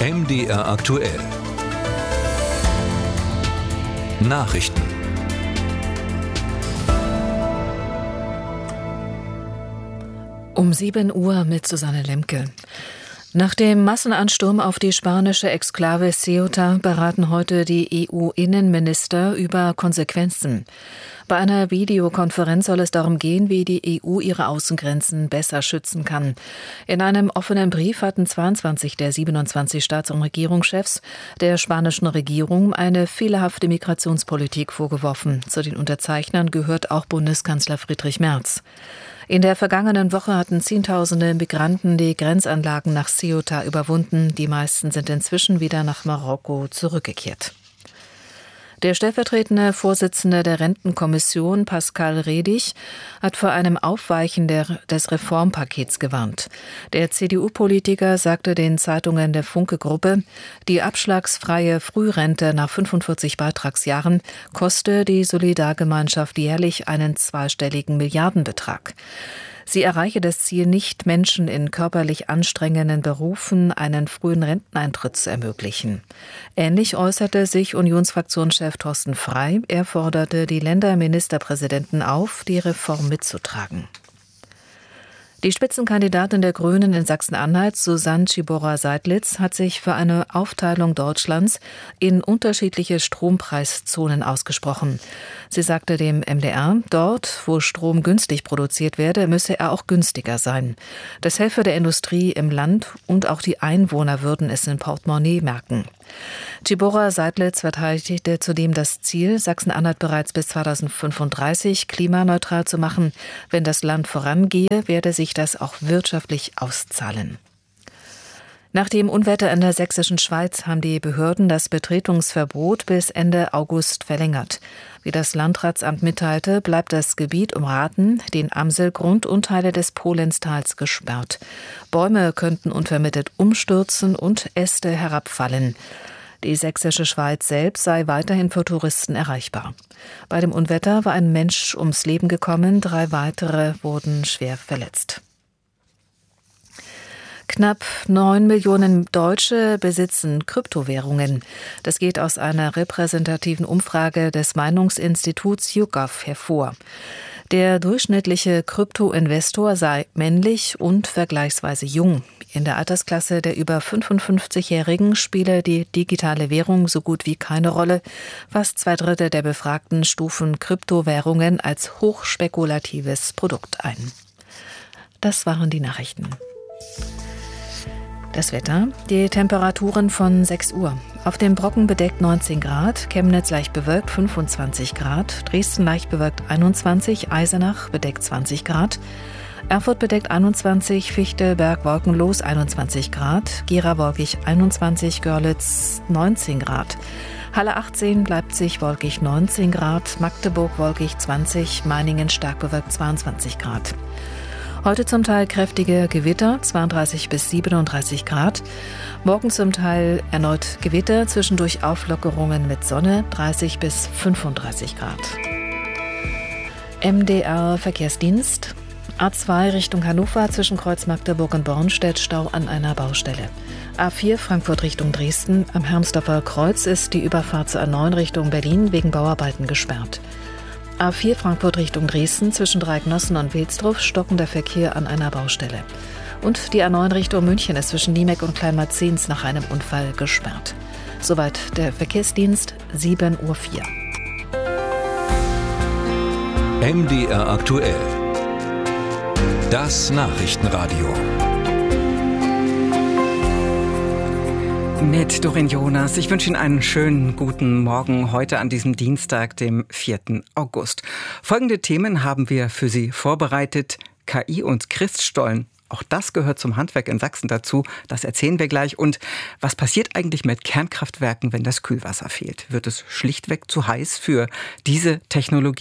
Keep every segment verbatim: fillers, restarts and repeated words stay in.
M D R aktuell. Nachrichten. Um sieben Uhr mit Susanne Lemke. Nach dem Massenansturm auf die spanische Exklave Ceuta beraten heute die E U-Innenminister über Konsequenzen. Bei einer Videokonferenz soll es darum gehen, wie die E U ihre Außengrenzen besser schützen kann. In einem offenen Brief hatten zweiundzwanzig der siebenundzwanzig Staats- und Regierungschefs der spanischen Regierung eine fehlerhafte Migrationspolitik vorgeworfen. Zu den Unterzeichnern gehört auch Bundeskanzler Friedrich Merz. In der vergangenen Woche hatten Zehntausende Migranten die Grenzanlagen nach Ceuta überwunden. Die meisten sind inzwischen wieder nach Marokko zurückgekehrt. Der stellvertretende Vorsitzende der Rentenkommission, Pascal Redig, hat vor einem Aufweichen der, des Reformpakets gewarnt. Der C D U-Politiker sagte den Zeitungen der Funke-Gruppe, die abschlagsfreie Frührente nach fünfundvierzig Beitragsjahren koste die Solidargemeinschaft jährlich einen zweistelligen Milliardenbetrag. Sie erreiche das Ziel nicht, Menschen in körperlich anstrengenden Berufen einen frühen Renteneintritt zu ermöglichen. Ähnlich äußerte sich Unionsfraktionschef Thorsten Frey. Er forderte die Länderministerpräsidenten auf, die Reform mitzutragen. Die Spitzenkandidatin der Grünen in Sachsen-Anhalt, Susanne Tschiborra-Seydlitz, hat sich für eine Aufteilung Deutschlands in unterschiedliche Strompreiszonen ausgesprochen. Sie sagte dem M D R, dort, wo Strom günstig produziert werde, müsse er auch günstiger sein. Das helfe der Industrie im Land und auch die Einwohner würden es im Portemonnaie merken. Tschiborra-Seydlitz verteidigte zudem das Ziel, Sachsen-Anhalt bereits bis zweitausendfünfunddreißig klimaneutral zu machen. Wenn das Land vorangehe, werde sich das auch wirtschaftlich auszahlen. Nach dem Unwetter in der sächsischen Schweiz haben die Behörden das Betretungsverbot bis Ende August verlängert. Wie das Landratsamt mitteilte, bleibt das Gebiet um Rathen, den Amselgrund und Teile des Polenstals gesperrt. Bäume könnten unvermittelt umstürzen und Äste herabfallen. Die sächsische Schweiz selbst sei weiterhin für Touristen erreichbar. Bei dem Unwetter war ein Mensch ums Leben gekommen, drei weitere wurden schwer verletzt. Knapp neun Millionen Deutsche besitzen Kryptowährungen. Das geht aus einer repräsentativen Umfrage des Meinungsinstituts YouGov hervor. Der durchschnittliche Kryptoinvestor sei männlich und vergleichsweise jung. In der Altersklasse der über fünfundfünfzigjährigen spiele die digitale Währung so gut wie keine Rolle. Fast zwei Drittel der Befragten stufen Kryptowährungen als hochspekulatives Produkt ein. Das waren die Nachrichten. Das Wetter, die Temperaturen von sechs Uhr. Auf dem Brocken bedeckt neunzehn Grad, Chemnitz leicht bewölkt fünfundzwanzig Grad, Dresden leicht bewölkt einundzwanzig, Eisenach bedeckt zwanzig Grad, Erfurt bedeckt einundzwanzig, Fichtelberg wolkenlos einundzwanzig Grad, Gera wolkig einundzwanzig, Görlitz neunzehn Grad, Halle achtzehn, Leipzig wolkig neunzehn Grad, Magdeburg wolkig zwanzig, Meiningen stark bewölkt zweiundzwanzig Grad. Heute zum Teil kräftige Gewitter, zweiunddreißig bis siebenunddreißig Grad. Morgen zum Teil erneut Gewitter, zwischendurch Auflockerungen mit Sonne, dreißig bis fünfunddreißig Grad. M D R Verkehrsdienst. A zwei Richtung Hannover zwischen Kreuz Magdeburg und Bornstedt, Stau an einer Baustelle. A vier Frankfurt Richtung Dresden. Am Hermsdorfer Kreuz ist die Überfahrt zur A neun Richtung Berlin wegen Bauarbeiten gesperrt. A vier Frankfurt Richtung Dresden zwischen Dreignossen und Wilsdruff stockender Verkehr an einer Baustelle. Und die A neun Richtung München ist zwischen Niemek und Kleinmarzens nach einem Unfall gesperrt. Soweit der Verkehrsdienst, sieben Uhr vier. M D R aktuell. Das Nachrichtenradio. Mit Doreen Jonas. Ich wünsche Ihnen einen schönen guten Morgen heute an diesem Dienstag, dem vierten August. Folgende Themen haben wir für Sie vorbereitet. K I und Christstollen. Auch das gehört zum Handwerk in Sachsen dazu. Das erzählen wir gleich. Und was passiert eigentlich mit Kernkraftwerken, wenn das Kühlwasser fehlt? Wird es schlichtweg zu heiß für diese Technologie?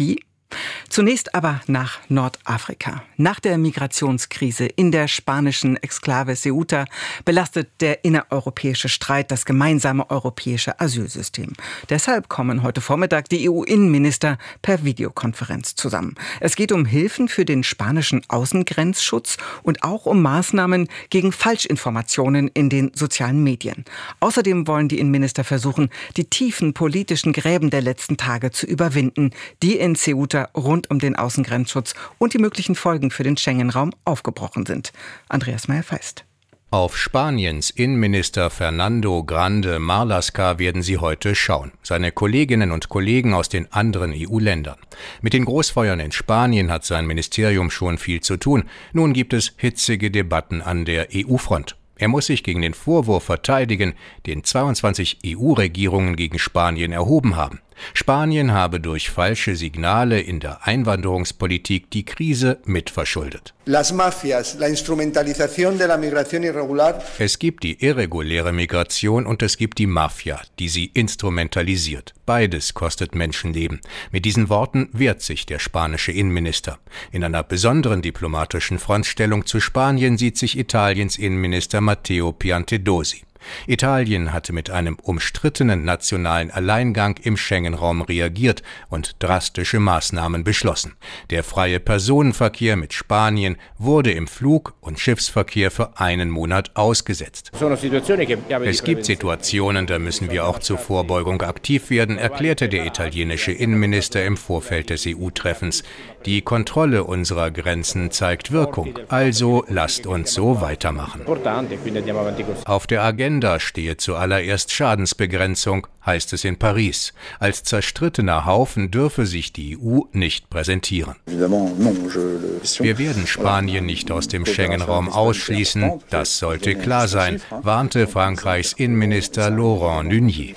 Zunächst aber nach Nordafrika. Nach der Migrationskrise in der spanischen Exklave Ceuta belastet der innereuropäische Streit das gemeinsame europäische Asylsystem. Deshalb kommen heute Vormittag die E U-Innenminister per Videokonferenz zusammen. Es geht um Hilfen für den spanischen Außengrenzschutz und auch um Maßnahmen gegen Falschinformationen in den sozialen Medien. Außerdem wollen die Innenminister versuchen, die tiefen politischen Gräben der letzten Tage zu überwinden, die in Ceuta rund um den Außengrenzschutz und die möglichen Folgen für den Schengen-Raum aufgebrochen sind. Andreas Meyer-Feist. Auf Spaniens Innenminister Fernando Grande Marlaska werden sie heute schauen. Seine Kolleginnen und Kollegen aus den anderen E U-Ländern. Mit den Großfeuern in Spanien hat sein Ministerium schon viel zu tun. Nun gibt es hitzige Debatten an der E U-Front. Er muss sich gegen den Vorwurf verteidigen, den zweiundzwanzig E U-Regierungen gegen Spanien erhoben haben. Spanien habe durch falsche Signale in der Einwanderungspolitik die Krise mitverschuldet. Las mafias, la instrumentalización de la migración irregular. Es gibt die irreguläre Migration und es gibt die Mafia, die sie instrumentalisiert. Beides kostet Menschenleben. Mit diesen Worten wehrt sich der spanische Innenminister. In einer besonderen diplomatischen Frontstellung zu Spanien sieht sich Italiens Innenminister Matteo Piantedosi. Italien hatte mit einem umstrittenen nationalen Alleingang im Schengen-Raum reagiert und drastische Maßnahmen beschlossen. Der freie Personenverkehr mit Spanien wurde im Flug- und Schiffsverkehr für einen Monat ausgesetzt. Es gibt Situationen, da müssen wir auch zur Vorbeugung aktiv werden, erklärte der italienische Innenminister im Vorfeld des E U-Treffens. Die Kontrolle unserer Grenzen zeigt Wirkung, also lasst uns so weitermachen. Auf der Agenda stehe zuallererst Schadensbegrenzung, heißt es in Paris. Als zerstrittener Haufen dürfe sich die E U nicht präsentieren. Wir werden Spanien nicht aus dem Schengen-Raum ausschließen, das sollte klar sein, warnte Frankreichs Innenminister Laurent Nunez.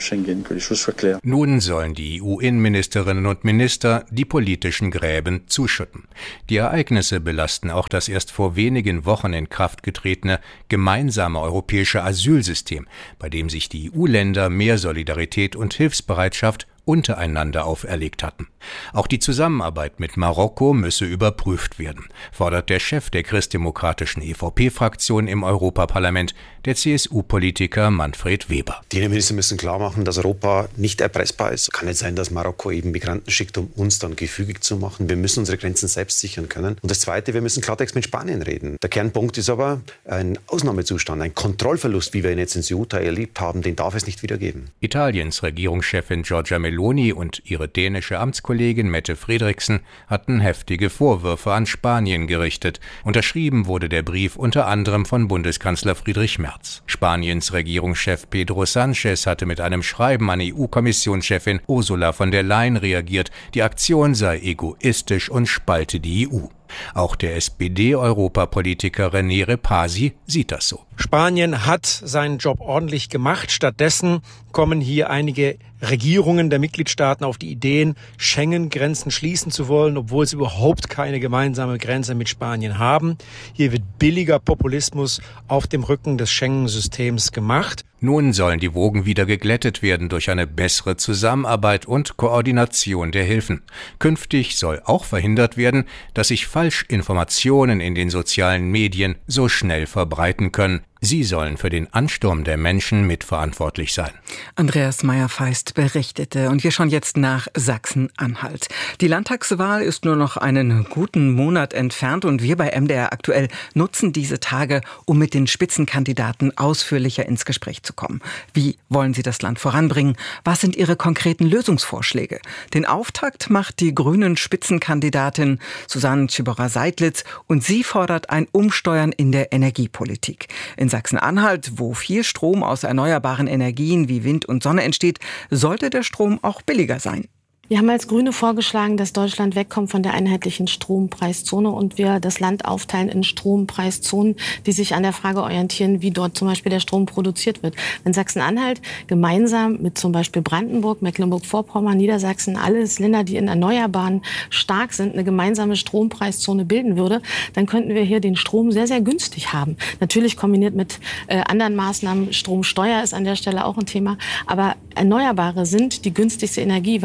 Nun sollen die E U-Innenministerinnen und Minister die politischen Gräben zuschütten. Die Ereignisse belasten auch das erst vor wenigen Wochen in Kraft getretene gemeinsame europäische Asylsystem, bei dem sich die E U-Länder mehr Solidarität und Hilfsbereitschaft untereinander auferlegt hatten. Auch die Zusammenarbeit mit Marokko müsse überprüft werden, fordert der Chef der christdemokratischen E V P-Fraktion im Europaparlament, der C S U-Politiker Manfred Weber. Die Innenminister müssen klar machen, dass Europa nicht erpressbar ist. Kann nicht sein, dass Marokko eben Migranten schickt, um uns dann gefügig zu machen. Wir müssen unsere Grenzen selbst sichern können. Und das Zweite, wir müssen Klartext mit Spanien reden. Der Kernpunkt ist aber ein Ausnahmezustand, ein Kontrollverlust, wie wir ihn jetzt in Ceuta erlebt haben, den darf es nicht wieder geben. Italiens Regierungschefin Giorgia Meloni und ihre dänische Amtskollegin Mette Frederiksen hatten heftige Vorwürfe an Spanien gerichtet. Unterschrieben wurde der Brief unter anderem von Bundeskanzler Friedrich Merz. Spaniens Regierungschef Pedro Sánchez hatte mit einem Schreiben an E U-Kommissionschefin Ursula von der Leyen reagiert, die Aktion sei egoistisch und spalte die E U. Auch der S P D-Europapolitiker René Repasi sieht das so. Spanien hat seinen Job ordentlich gemacht. Stattdessen kommen hier einige Regierungen der Mitgliedstaaten auf die Ideen, Schengen-Grenzen schließen zu wollen, obwohl sie überhaupt keine gemeinsame Grenze mit Spanien haben. Hier wird billiger Populismus auf dem Rücken des Schengen-Systems gemacht. Nun sollen die Wogen wieder geglättet werden durch eine bessere Zusammenarbeit und Koordination der Hilfen. Künftig soll auch verhindert werden, dass sich Falschinformationen in den sozialen Medien so schnell verbreiten können. Sie sollen für den Ansturm der Menschen mitverantwortlich sein. Andreas Meyer-Feist berichtete. Und wir schauen jetzt nach Sachsen-Anhalt. Die Landtagswahl ist nur noch einen guten Monat entfernt und wir bei M D R aktuell nutzen diese Tage, um mit den Spitzenkandidaten ausführlicher ins Gespräch zu kommen. Wie wollen sie das Land voranbringen? Was sind ihre konkreten Lösungsvorschläge? Den Auftakt macht die grünen Spitzenkandidatin Susanne Tschiborra-Seidlitz und sie fordert ein Umsteuern in der Energiepolitik. In Sachsen-Anhalt, wo viel Strom aus erneuerbaren Energien wie Wind und Sonne entsteht, sollte der Strom auch billiger sein. Wir haben als Grüne vorgeschlagen, dass Deutschland wegkommt von der einheitlichen Strompreiszone und wir das Land aufteilen in Strompreiszonen, die sich an der Frage orientieren, wie dort zum Beispiel der Strom produziert wird. Wenn Sachsen-Anhalt gemeinsam mit zum Beispiel Brandenburg, Mecklenburg-Vorpommern, Niedersachsen, alles Länder, die in Erneuerbaren stark sind, eine gemeinsame Strompreiszone bilden würde, dann könnten wir hier den Strom sehr, sehr günstig haben. Natürlich kombiniert mit äh, anderen Maßnahmen. Stromsteuer ist an der Stelle auch ein Thema. Aber Erneuerbare sind die günstigste Energie, weil wir für den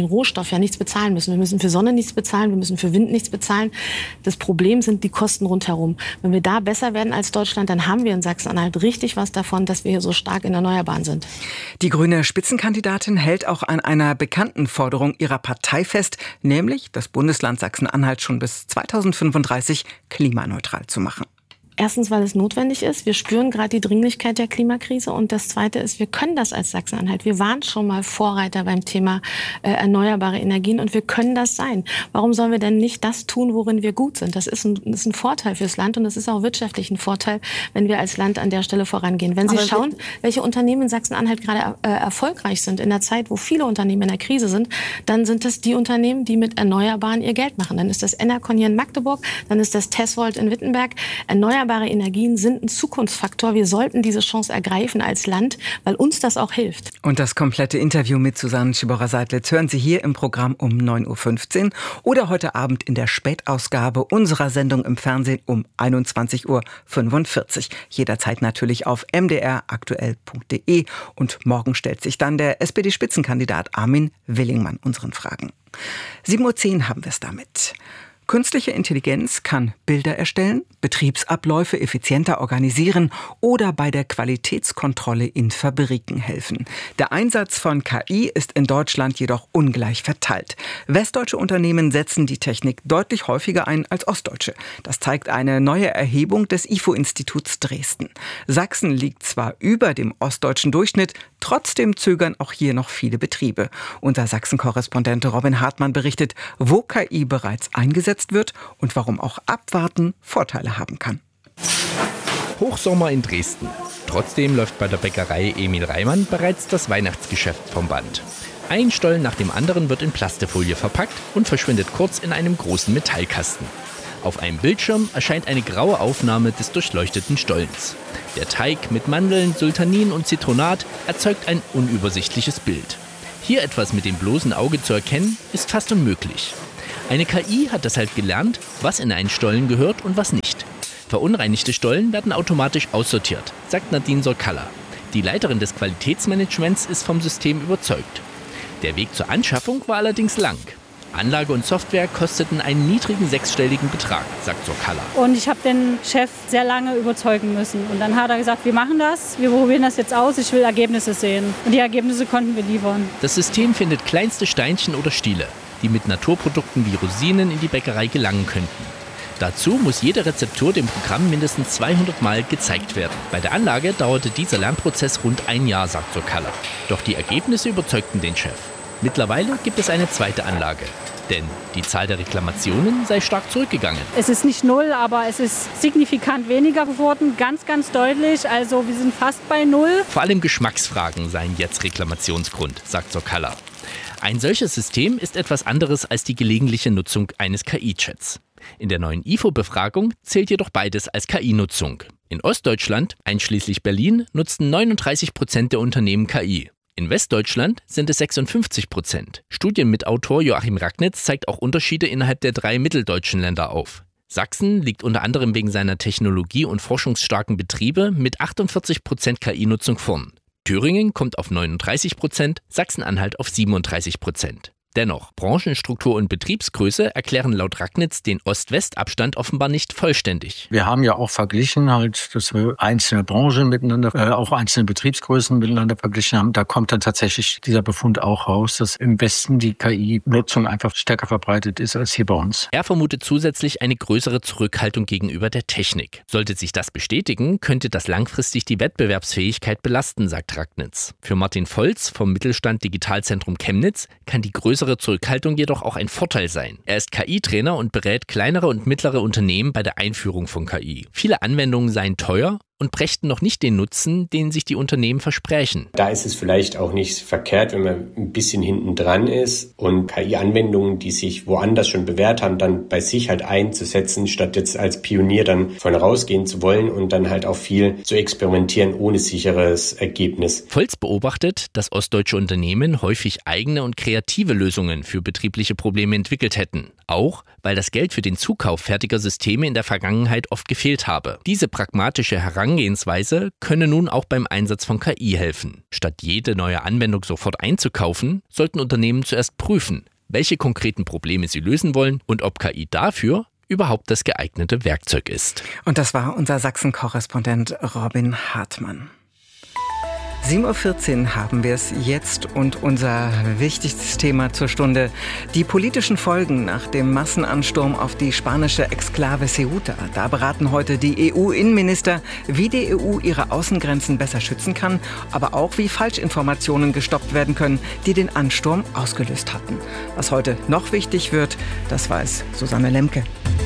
Rohstoff ja nichts bezahlen müssen. Wir müssen für Sonne nichts bezahlen, wir müssen für Wind nichts bezahlen. Das Problem sind die Kosten rundherum. Wenn wir da besser werden als Deutschland, dann haben wir in Sachsen-Anhalt richtig was davon, dass wir hier so stark in Erneuerbaren sind. Die grüne Spitzenkandidatin hält auch an einer bekannten Forderung ihrer Partei fest, nämlich das Bundesland Sachsen-Anhalt schon bis zweitausendfünfunddreißig klimaneutral zu machen. Erstens, weil es notwendig ist. Wir spüren gerade die Dringlichkeit der Klimakrise. Und das Zweite ist, wir können das als Sachsen-Anhalt. Wir waren schon mal Vorreiter beim Thema äh, erneuerbare Energien und wir können das sein. Warum sollen wir denn nicht das tun, worin wir gut sind? Das ist ein, das ist ein Vorteil fürs Land und das ist auch wirtschaftlich ein Vorteil, wenn wir als Land an der Stelle vorangehen. Wenn Sie Aber schauen, welche Unternehmen in Sachsen-Anhalt gerade äh, erfolgreich sind in der Zeit, wo viele Unternehmen in der Krise sind, dann sind das die Unternehmen, die mit Erneuerbaren ihr Geld machen. Dann ist das Enercon hier in Magdeburg, dann ist das Tesvolt in Wittenberg. Erneuerbare Erneuerbare Energien sind ein Zukunftsfaktor. Wir sollten diese Chance ergreifen als Land, weil uns das auch hilft. Und das komplette Interview mit Susanne Schiborer-Seidlitz hören Sie hier im Programm um neun Uhr fünfzehn oder heute Abend in der Spätausgabe unserer Sendung im Fernsehen um einundzwanzig Uhr fünfundvierzig. Jederzeit natürlich auf m d r aktuell punkt d e. Und morgen stellt sich dann der S P D-Spitzenkandidat Armin Willingmann unseren Fragen. sieben Uhr zehn haben wir es damit. Künstliche Intelligenz kann Bilder erstellen, Betriebsabläufe effizienter organisieren oder bei der Qualitätskontrolle in Fabriken helfen. Der Einsatz von K I ist in Deutschland jedoch ungleich verteilt. Westdeutsche Unternehmen setzen die Technik deutlich häufiger ein als ostdeutsche. Das zeigt eine neue Erhebung des I F O-Instituts Dresden. Sachsen liegt zwar über dem ostdeutschen Durchschnitt, trotzdem zögern auch hier noch viele Betriebe. Unser Sachsen-Korrespondent Robin Hartmann berichtet, wo K I bereits eingesetzt wird und warum auch Abwarten Vorteile haben kann. Hochsommer in Dresden. Trotzdem läuft bei der Bäckerei Emil Reimann bereits das Weihnachtsgeschäft vom Band. Ein Stollen nach dem anderen wird in Plastefolie verpackt und verschwindet kurz in einem großen Metallkasten. Auf einem Bildschirm erscheint eine graue Aufnahme des durchleuchteten Stollens. Der Teig mit Mandeln, Sultanin und Zitronat erzeugt ein unübersichtliches Bild. Hier etwas mit dem bloßen Auge zu erkennen, ist fast unmöglich. Eine K I hat deshalb gelernt, was in einen Stollen gehört und was nicht. Verunreinigte Stollen werden automatisch aussortiert, sagt Nadine Sorkalla. Die Leiterin des Qualitätsmanagements ist vom System überzeugt. Der Weg zur Anschaffung war allerdings lang. Anlage und Software kosteten einen niedrigen sechsstelligen Betrag, sagt Sorkalla. Und ich habe den Chef sehr lange überzeugen müssen. Und dann hat er gesagt, wir machen das, wir probieren das jetzt aus, ich will Ergebnisse sehen. Und die Ergebnisse konnten wir liefern. Das System findet kleinste Steinchen oder Stiele, die mit Naturprodukten wie Rosinen in die Bäckerei gelangen könnten. Dazu muss jede Rezeptur dem Programm mindestens zweihundert Mal gezeigt werden. Bei der Anlage dauerte dieser Lernprozess rund ein Jahr, sagt Sorkalla. Doch die Ergebnisse überzeugten den Chef. Mittlerweile gibt es eine zweite Anlage. Denn die Zahl der Reklamationen sei stark zurückgegangen. Es ist nicht null, aber es ist signifikant weniger geworden, ganz, ganz deutlich. Also wir sind fast bei null. Vor allem Geschmacksfragen seien jetzt Reklamationsgrund, sagt Sorkalla. Ein solches System ist etwas anderes als die gelegentliche Nutzung eines K I-Chats. In der neuen I F O-Befragung zählt jedoch beides als K I-Nutzung. In Ostdeutschland, einschließlich Berlin, nutzten neununddreißig Prozent der Unternehmen K I. In Westdeutschland sind es sechsundfünfzig Prozent. Studienmitautor Joachim Ragnitz zeigt auch Unterschiede innerhalb der drei mitteldeutschen Länder auf. Sachsen liegt unter anderem wegen seiner technologie- und forschungsstarken Betriebe mit achtundvierzig Prozent K I-Nutzung vorn. Thüringen kommt auf neununddreißig Prozent, Sachsen-Anhalt auf siebenunddreißig Prozent. Dennoch, Branchenstruktur und Betriebsgröße erklären laut Ragnitz den Ost-West-Abstand offenbar nicht vollständig. Wir haben ja auch verglichen, halt, dass wir einzelne Branchen miteinander, äh, auch einzelne Betriebsgrößen miteinander verglichen haben. Da kommt dann tatsächlich dieser Befund auch raus, dass im Westen die K I-Nutzung einfach stärker verbreitet ist als hier bei uns. Er vermutet zusätzlich eine größere Zurückhaltung gegenüber der Technik. Sollte sich das bestätigen, könnte das langfristig die Wettbewerbsfähigkeit belasten, sagt Ragnitz. Für Martin Volz vom Mittelstand Digitalzentrum Chemnitz kann die größere Zurückhaltung jedoch auch ein Vorteil sein. Er ist K I-Trainer und berät kleinere und mittlere Unternehmen bei der Einführung von K I. Viele Anwendungen seien teuer und brächten noch nicht den Nutzen, den sich die Unternehmen versprechen. Da ist es vielleicht auch nicht verkehrt, wenn man ein bisschen hinten dran ist und K I-Anwendungen, die sich woanders schon bewährt haben, dann bei sich halt einzusetzen, statt jetzt als Pionier dann vorne rausgehen zu wollen und dann halt auch viel zu experimentieren ohne sicheres Ergebnis. Volz beobachtet, dass ostdeutsche Unternehmen häufig eigene und kreative Lösungen für betriebliche Probleme entwickelt hätten. Auch, weil das Geld für den Zukauf fertiger Systeme in der Vergangenheit oft gefehlt habe. Diese pragmatische Herangehensweise Herangehensweise könne nun auch beim Einsatz von K I helfen. Statt jede neue Anwendung sofort einzukaufen, sollten Unternehmen zuerst prüfen, welche konkreten Probleme sie lösen wollen und ob K I dafür überhaupt das geeignete Werkzeug ist. Und das war unser Sachsen-Korrespondent Robin Hartmann. sieben Uhr vierzehn haben wir es jetzt und unser wichtigstes Thema zur Stunde. Die politischen Folgen nach dem Massenansturm auf die spanische Exklave Ceuta. Da beraten heute die E U-Innenminister, wie die E U ihre Außengrenzen besser schützen kann, aber auch wie Falschinformationen gestoppt werden können, die den Ansturm ausgelöst hatten. Was heute noch wichtig wird, das weiß Susanne Lemke.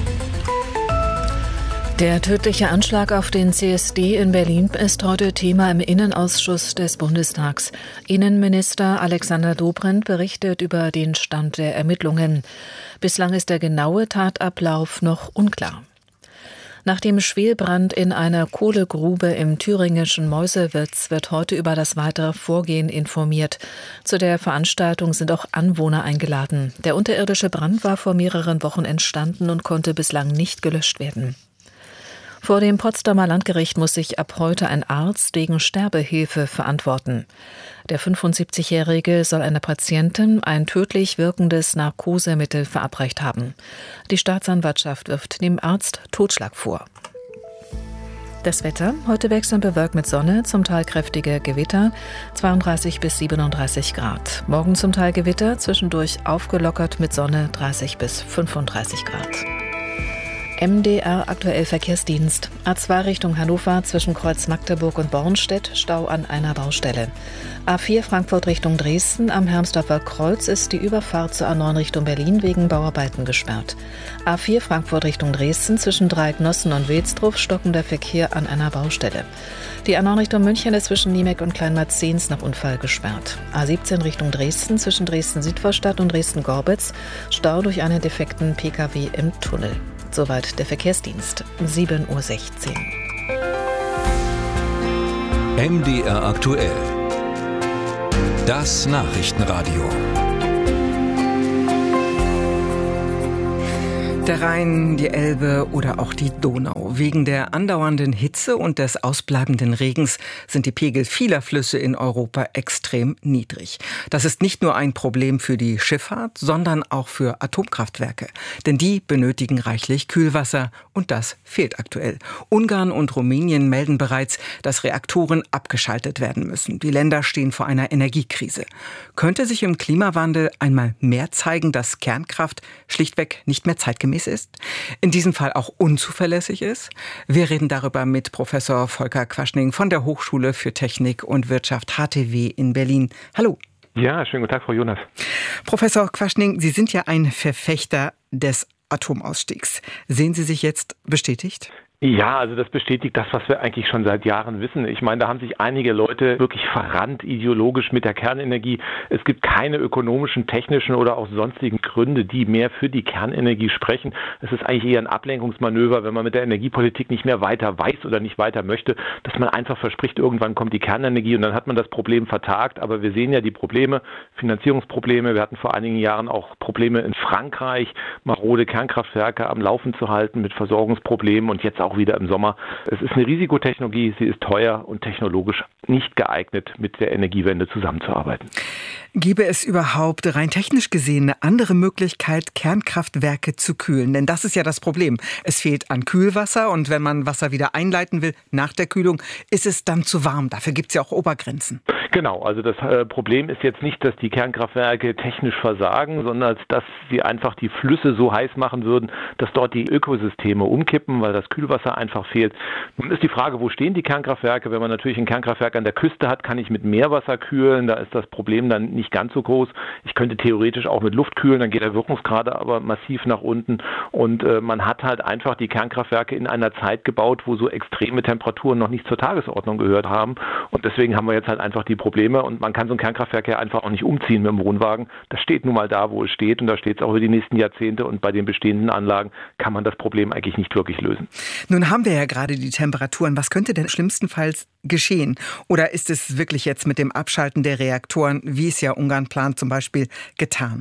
Der tödliche Anschlag auf den C S D in Berlin ist heute Thema im Innenausschuss des Bundestags. Innenminister Alexander Dobrindt berichtet über den Stand der Ermittlungen. Bislang ist der genaue Tatablauf noch unklar. Nach dem Schwelbrand in einer Kohlegrube im thüringischen Meuselwitz wird heute über das weitere Vorgehen informiert. Zu der Veranstaltung sind auch Anwohner eingeladen. Der unterirdische Brand war vor mehreren Wochen entstanden und konnte bislang nicht gelöscht werden. Vor dem Potsdamer Landgericht muss sich ab heute ein Arzt wegen Sterbehilfe verantworten. Der fünfundsiebzigjährige soll einer Patientin ein tödlich wirkendes Narkosemittel verabreicht haben. Die Staatsanwaltschaft wirft dem Arzt Totschlag vor. Das Wetter, heute wechselnd bewölkt mit Sonne, zum Teil kräftige Gewitter, zweiunddreißig bis siebenunddreißig Grad. Morgen zum Teil Gewitter, zwischendurch aufgelockert mit Sonne, dreißig bis fünfunddreißig Grad. M D R aktuell Verkehrsdienst. A zwei Richtung Hannover zwischen Kreuz Magdeburg und Bornstedt, Stau an einer Baustelle. A vier Frankfurt Richtung Dresden, am Hermsdorfer Kreuz ist die Überfahrt zur A neun Richtung Berlin wegen Bauarbeiten gesperrt. A vier Frankfurt Richtung Dresden zwischen Dreiecknossen und Wilsdruf stockender Verkehr an einer Baustelle. Die A neun Richtung München ist zwischen Niemek und Kleinmarzens nach Unfall gesperrt. A siebzehn Richtung Dresden zwischen Dresden-Südvorstadt und Dresden-Gorbitz, Stau durch einen defekten P K W im Tunnel. Soweit der Verkehrsdienst. sieben Uhr sechzehn. M D R aktuell. Das Nachrichtenradio. Der Rhein, die Elbe oder auch die Donau. Wegen der andauernden Hitze und des ausbleibenden Regens sind die Pegel vieler Flüsse in Europa extrem niedrig. Das ist nicht nur ein Problem für die Schifffahrt, sondern auch für Atomkraftwerke. Denn die benötigen reichlich Kühlwasser und das fehlt aktuell. Ungarn und Rumänien melden bereits, dass Reaktoren abgeschaltet werden müssen. Die Länder stehen vor einer Energiekrise. Könnte sich im Klimawandel einmal mehr zeigen, dass Kernkraft schlichtweg nicht mehr zeitgemäß ist, in diesem Fall auch unzuverlässig ist? Wir reden darüber mit Professor Volker Quaschning von der Hochschule für Technik und Wirtschaft H T W in Berlin. Hallo. Ja, schönen guten Tag, Frau Jonas. Professor Quaschning, Sie sind ja ein Verfechter des Atomausstiegs. Sehen Sie sich jetzt bestätigt? Ja, also das bestätigt das, was wir eigentlich schon seit Jahren wissen. Ich meine, da haben sich einige Leute wirklich verrannt ideologisch mit der Kernenergie. Es gibt keine ökonomischen, technischen oder auch sonstigen Gründe, die mehr für die Kernenergie sprechen. Es ist eigentlich eher ein Ablenkungsmanöver, wenn man mit der Energiepolitik nicht mehr weiter weiß oder nicht weiter möchte, dass man einfach verspricht, irgendwann kommt die Kernenergie und dann hat man das Problem vertagt. Aber wir sehen ja die Probleme, Finanzierungsprobleme. Wir hatten vor einigen Jahren auch Probleme in Frankreich, marode Kernkraftwerke am Laufen zu halten mit Versorgungsproblemen und jetzt auch wieder im Sommer. Es ist eine Risikotechnologie, sie ist teuer und technologisch nicht geeignet, mit der Energiewende zusammenzuarbeiten. Gäbe es überhaupt rein technisch gesehen eine andere Möglichkeit, Kernkraftwerke zu kühlen? Denn das ist ja das Problem. Es fehlt an Kühlwasser und wenn man Wasser wieder einleiten will nach der Kühlung, ist es dann zu warm. Dafür gibt es ja auch Obergrenzen. Genau, also das äh, Problem ist jetzt nicht, dass die Kernkraftwerke technisch versagen, sondern dass sie einfach die Flüsse so heiß machen würden, dass dort die Ökosysteme umkippen, weil das Kühlwasser einfach fehlt. Nun ist die Frage, wo stehen die Kernkraftwerke? Wenn man natürlich ein Kernkraftwerk an der Küste hat, kann ich mit Meerwasser kühlen, da ist das Problem dann nicht ganz so groß. Ich könnte theoretisch auch mit Luft kühlen, dann geht der Wirkungsgrad aber massiv nach unten und äh, man hat halt einfach die Kernkraftwerke in einer Zeit gebaut, wo so extreme Temperaturen noch nicht zur Tagesordnung gehört haben und deswegen haben wir jetzt halt einfach die Probleme und man kann so ein Kernkraftwerk ja einfach auch nicht umziehen mit dem Wohnwagen. Das steht nun mal da, wo es steht und da steht es auch über die nächsten Jahrzehnte und bei den bestehenden Anlagen kann man das Problem eigentlich nicht wirklich lösen. Nun haben wir ja gerade die Temperaturen. Was könnte denn schlimmstenfalls geschehen? Oder ist es wirklich jetzt mit dem Abschalten der Reaktoren, wie es ja Ungarn plant, zum Beispiel getan?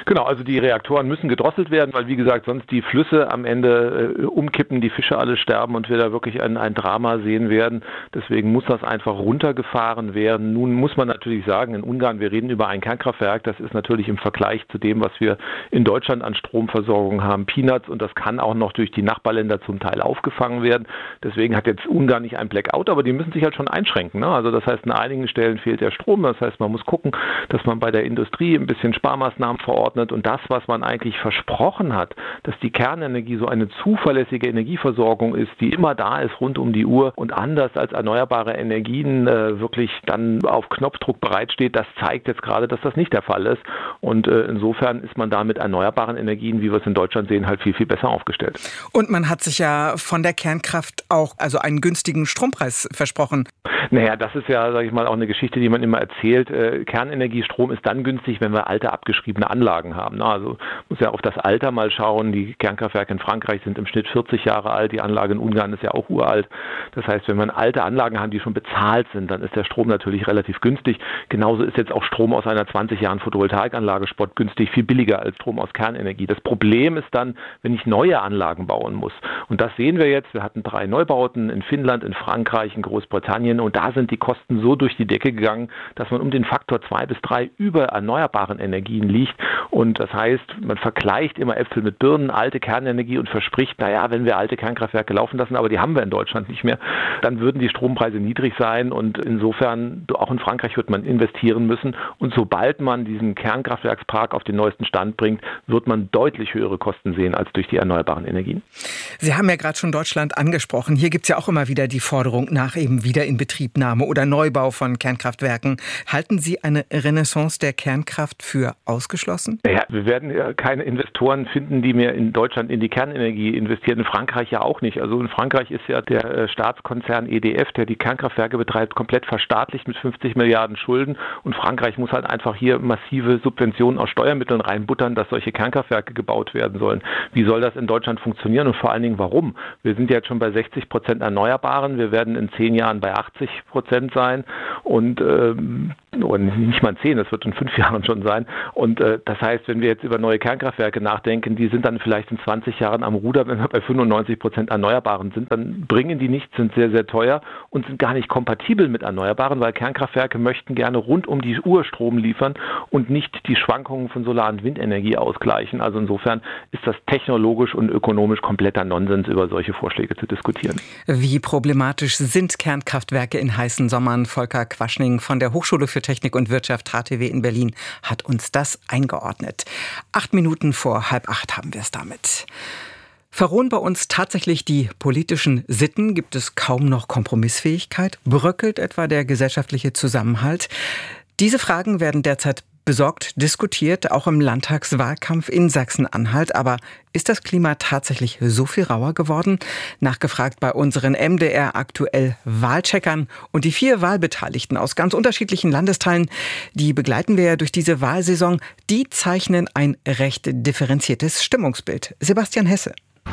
Genau, also die Reaktoren müssen gedrosselt werden, weil wie gesagt, sonst die Flüsse am Ende äh, umkippen, die Fische alle sterben und wir da wirklich ein, ein Drama sehen werden. Deswegen muss das einfach runtergefahren werden. Nun muss man natürlich sagen, in Ungarn, wir reden über ein Kernkraftwerk, das ist natürlich im Vergleich zu dem, was wir in Deutschland an Stromversorgung haben, Peanuts, und das kann auch noch durch die Nachbarländer zum Teil aufgefangen werden. Deswegen hat jetzt Ungarn nicht ein Blackout, aber die müssen sich halt schon einschränken, ne? Also das heißt, an einigen Stellen fehlt der Strom. Das heißt, man muss gucken, dass man bei der Industrie ein bisschen Sparmaßnahmen verordnet und das, was man eigentlich versprochen hat, dass die Kernenergie so eine zuverlässige Energieversorgung ist, die immer da ist, rund um die Uhr und anders als erneuerbare Energien äh, wirklich dann auf Knopfdruck bereitsteht, das zeigt jetzt gerade, dass das nicht der Fall ist. Und äh, insofern ist man da mit erneuerbaren Energien, wie wir es in Deutschland sehen, halt viel, viel besser aufgestellt. Und man hat sich ja von der Kernkraft auch also einen günstigen Strompreis versprochen. Naja, das ist ja, sage ich mal, auch eine Geschichte, die man immer erzählt. Äh, Kernenergiestrom ist dann günstig, wenn wir alte, abgeschriebene Anlagen haben. Na, also muss ja auf das Alter mal schauen. Die Kernkraftwerke in Frankreich sind im Schnitt vierzig Jahre alt. Die Anlage in Ungarn ist ja auch uralt. Das heißt, wenn wir alte Anlagen haben, die schon bezahlt sind, dann ist der Strom natürlich relativ günstig. Genauso ist jetzt auch Strom aus einer zwanzig Jahren Photovoltaikanlage spottgünstig, viel billiger als Strom aus Kernenergie. Das Problem ist dann, wenn ich neue Anlagen bauen muss. Und das sehen wir jetzt. Wir hatten drei Neubauten in Finnland, in Frankreich, in Großbritannien und da sind die Kosten so durch die Decke gegangen, dass man um den Faktor zwei bis drei über erneuerbaren Energien liegt. Und das heißt, man vergleicht immer Äpfel mit Birnen, alte Kernenergie und verspricht, naja, wenn wir alte Kernkraftwerke laufen lassen, aber die haben wir in Deutschland nicht mehr, dann würden die Strompreise niedrig sein und insofern, auch in Frankreich wird man investieren müssen und sobald man diesen Kernkraftwerkspark auf den neuesten Stand bringt, wird man deutlich höhere Kosten sehen als durch die erneuerbaren Energien. Sie haben ja gerade schon Deutschland angesprochen. Hier gibt es ja auch immer wieder die Forderung nach eben Wiederinbetriebnahme oder Neubau von Kernkraftwerken. Halten Sie eine Renaissance der Kernkraft für ausgeschlossen? Ja, wir werden ja keine Investoren finden, die mehr in Deutschland in die Kernenergie investieren. In Frankreich ja auch nicht. Also in Frankreich ist ja der Staatskonzern E D F, der die Kernkraftwerke betreibt, komplett verstaatlicht mit fünfzig Milliarden Schulden. Und Frankreich muss halt einfach hier massive Subventionen aus Steuermitteln reinbuttern, dass solche Kernkraftwerke gebaut werden sollen. Wie soll das in Deutschland funktionieren und vor allen Dingen warum? Wir sind jetzt schon bei sechzig Prozent Erneuerbaren. Wir werden in zehn Jahren bei achtzig Prozent sein und ähm, oder nicht mal in zehn, das wird in fünf Jahren schon sein. Und äh, das heißt, wenn wir jetzt über neue Kernkraftwerke nachdenken, die sind dann vielleicht in zwanzig Jahren am Ruder, wenn wir bei fünfundneunzig Prozent Erneuerbaren sind, dann bringen die nichts, sind sehr, sehr teuer und sind gar nicht kompatibel mit Erneuerbaren, weil Kernkraftwerke möchten gerne rund um die Uhr Strom liefern und nicht die Schwankungen von Solar- und Windenergie ausgleichen. Also insofern ist das technologisch und ökonomisch kompletter Nonsens, über solche Vorschläge zu diskutieren. Wie problematisch sind Kernkraftwerke in heißen Sommern? Volker Quaschning von der Hochschule für Technik und Wirtschaft H T W in Berlin hat uns das eingeordnet. Acht Minuten vor halb acht haben wir es damit. Verrohen bei uns tatsächlich die politischen Sitten? Gibt es kaum noch Kompromissfähigkeit? Bröckelt etwa der gesellschaftliche Zusammenhalt? Diese Fragen werden derzeit besorgt diskutiert, auch im Landtagswahlkampf in Sachsen-Anhalt. Aber ist das Klima tatsächlich so viel rauer geworden? Nachgefragt bei unseren M D R aktuell Wahlcheckern. Und die vier Wahlbeteiligten aus ganz unterschiedlichen Landesteilen, die begleiten wir ja durch diese Wahlsaison, die zeichnen ein recht differenziertes Stimmungsbild. Sebastian Hesse.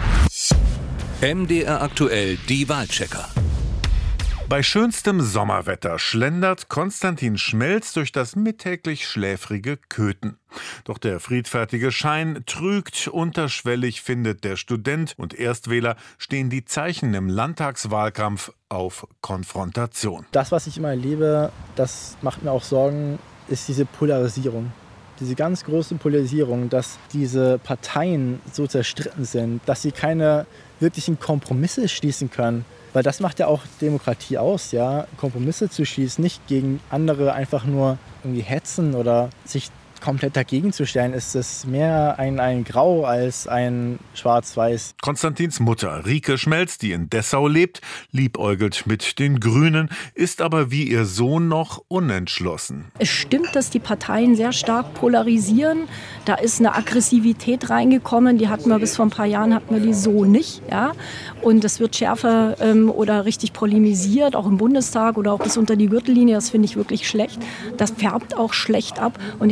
M D R aktuell, die Wahlchecker. Bei schönstem Sommerwetter schlendert Konstantin Schmelz durch das mittäglich schläfrige Köthen. Doch der friedfertige Schein trügt, unterschwellig findet der Student und Erstwähler, stehen die Zeichen im Landtagswahlkampf auf Konfrontation. Das, was ich immer erlebe, das macht mir auch Sorgen, ist diese Polarisierung. Diese ganz große Polarisierung, dass diese Parteien so zerstritten sind, dass sie keine wirklichen Kompromisse schließen können. Weil das macht ja auch Demokratie aus, ja, Kompromisse zu schließen, nicht gegen andere einfach nur irgendwie hetzen oder sich komplett dagegen zu stellen, ist es mehr ein, ein Grau als ein Schwarz-Weiß. Konstantins Mutter, Rike Schmelz, die in Dessau lebt, liebäugelt mit den Grünen, ist aber wie ihr Sohn noch unentschlossen. Es stimmt, dass die Parteien sehr stark polarisieren. Da ist eine Aggressivität reingekommen, die hatten wir bis vor ein paar Jahren, hatten wir die so nicht. Ja? Und es wird schärfer ähm, oder richtig polemisiert, auch im Bundestag oder auch bis unter die Gürtellinie. Das finde ich wirklich schlecht. Das färbt auch schlecht ab. Und ich glaube, so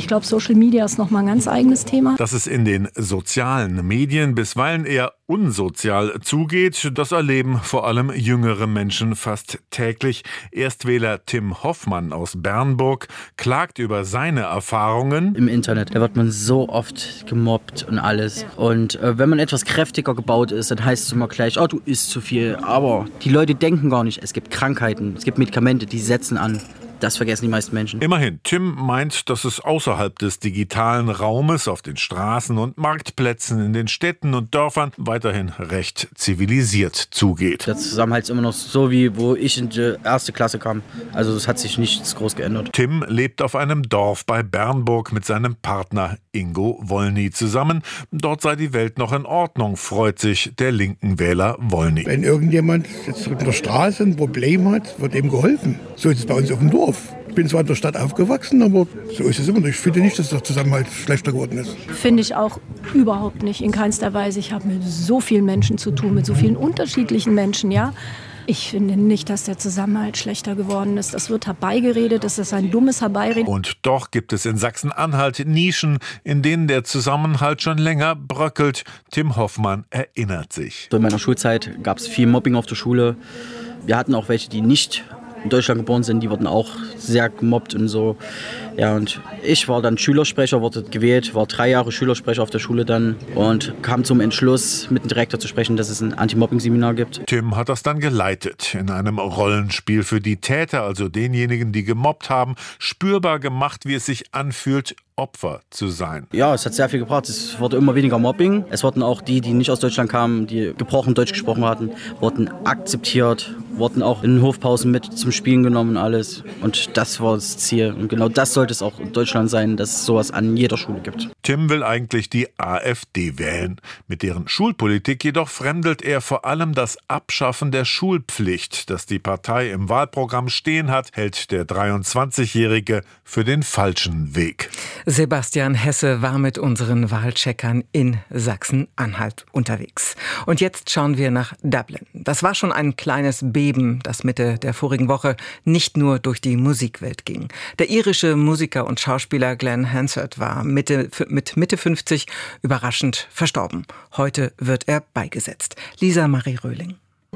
Social Media ist nochmal ein ganz eigenes Thema. Dass es in den sozialen Medien bisweilen eher unsozial zugeht, das erleben vor allem jüngere Menschen fast täglich. Erstwähler Tim Hoffmann aus Bernburg klagt über seine Erfahrungen. Im Internet, da wird man so oft gemobbt und alles. Und äh, wenn man etwas kräftiger gebaut ist, dann heißt es immer gleich, oh, du isst zu viel. Aber die Leute denken gar nicht, es gibt Krankheiten, es gibt Medikamente, die setzen an. Das vergessen die meisten Menschen. Immerhin, Tim meint, dass es außerhalb des digitalen Raumes auf den Straßen und Marktplätzen in den Städten und Dörfern weiterhin recht zivilisiert zugeht. Der Zusammenhalt ist immer noch so, wie wo ich in die erste Klasse kam. Also es hat sich nichts groß geändert. Tim lebt auf einem Dorf bei Bernburg mit seinem Partner Ingo Wollny zusammen. Dort sei die Welt noch in Ordnung, freut sich der linken Wähler Wollny. Wenn irgendjemand jetzt in der Straße ein Problem hat, wird ihm geholfen. So ist es bei uns auf dem Dorf. Ich bin zwar in der Stadt aufgewachsen, aber so ist es immer noch. Ich finde nicht, dass der Zusammenhalt schlechter geworden ist. Finde ich auch überhaupt nicht, in keinster Weise. Ich habe mit so vielen Menschen zu tun, mit so vielen unterschiedlichen Menschen, ja. Ich finde nicht, dass der Zusammenhalt schlechter geworden ist. Das wird herbeigeredet, das ist ein dummes Herbeireden. Und doch gibt es in Sachsen-Anhalt Nischen, in denen der Zusammenhalt schon länger bröckelt. Tim Hoffmann erinnert sich. In meiner Schulzeit gab es viel Mobbing auf der Schule. Wir hatten auch welche, die nicht in Deutschland geboren sind, die wurden auch sehr gemobbt und so. Ja, und ich war dann Schülersprecher, wurde gewählt, war drei Jahre Schülersprecher auf der Schule dann und kam zum Entschluss, mit dem Direktor zu sprechen, dass es ein Anti-Mobbing-Seminar gibt. Tim hat das dann geleitet, in einem Rollenspiel für die Täter, also denjenigen, die gemobbt haben, spürbar gemacht, wie es sich anfühlt, Opfer zu sein. Ja, es hat sehr viel gebracht. Es wurde immer weniger Mobbing. Es wurden auch die, die nicht aus Deutschland kamen, die gebrochen Deutsch gesprochen hatten, wurden akzeptiert, wurden auch in den Hofpausen mit zum Spielen genommen und alles. Und das war das Ziel. Und genau das sollte es auch in Deutschland sein, dass es sowas an jeder Schule gibt. Tim will eigentlich die AfD wählen. Mit deren Schulpolitik jedoch fremdelt er vor allem das Abschaffen der Schulpflicht, das die Partei im Wahlprogramm stehen hat, hält der dreiundzwanzigjährige für den falschen Weg. Sebastian Hesse war mit unseren Wahlcheckern in Sachsen-Anhalt unterwegs. Und jetzt schauen wir nach Dublin. Das war schon ein kleines Beben, das Mitte der vorigen Woche nicht nur durch die Musikwelt ging. Der irische Musiker und Schauspieler Glenn Hansard war Mitte, mit Mitte fünfzig überraschend verstorben. Heute wird er beigesetzt. Lisa Marie Röhling. I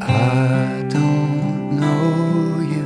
don't know you,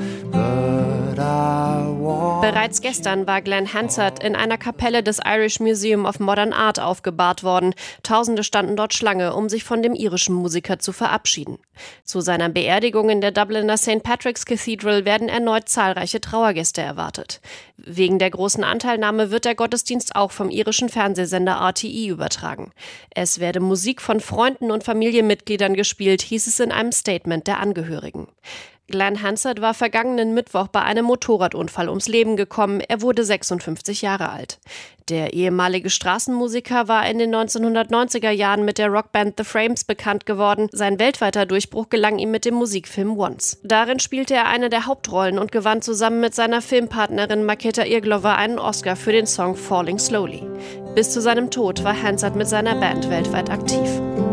but I want. Bereits gestern war Glenn Hansard in einer Kapelle des Irish Museum of Modern Art aufgebahrt worden. Tausende standen dort Schlange, um sich von dem irischen Musiker zu verabschieden. Zu seiner Beerdigung in der Dubliner Saint Patrick's Cathedral werden erneut zahlreiche Trauergäste erwartet. Wegen der großen Anteilnahme wird der Gottesdienst auch vom irischen Fernsehsender R T E übertragen. Es werde Musik von Freunden und Familienmitgliedern gespielt, hieß es in einem Statement der Angehörigen. Glenn Hansard war vergangenen Mittwoch bei einem Motorradunfall ums Leben gekommen. Er wurde sechsundfünfzig Jahre alt. Der ehemalige Straßenmusiker war in den neunzehnhundertneunziger Jahren mit der Rockband The Frames bekannt geworden. Sein weltweiter Durchbruch gelang ihm mit dem Musikfilm Once. Darin spielte er eine der Hauptrollen und gewann zusammen mit seiner Filmpartnerin Markéta Irglova einen Oscar für den Song Falling Slowly. Bis zu seinem Tod war Hansard mit seiner Band weltweit aktiv.